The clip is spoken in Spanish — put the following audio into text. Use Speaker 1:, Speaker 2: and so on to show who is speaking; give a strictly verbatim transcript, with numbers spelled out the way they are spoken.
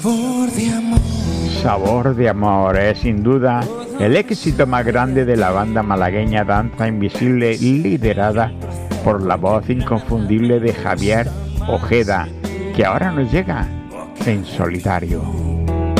Speaker 1: Sabor de amor es sin duda el éxito más grande de la banda malagueña Danza Invisible, liderada por la voz inconfundible de Javier Ojeda, que ahora nos llega en solitario.